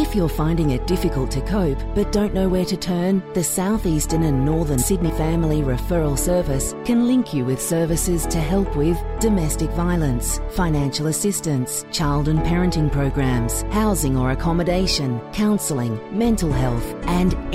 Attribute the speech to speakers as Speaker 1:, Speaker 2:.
Speaker 1: If you're finding it difficult to cope but don't know where to turn, the South Eastern and Northern Sydney Family Referral Service can link you with services to help with domestic violence, financial assistance, child and parenting programs, housing or accommodation, counselling, mental health and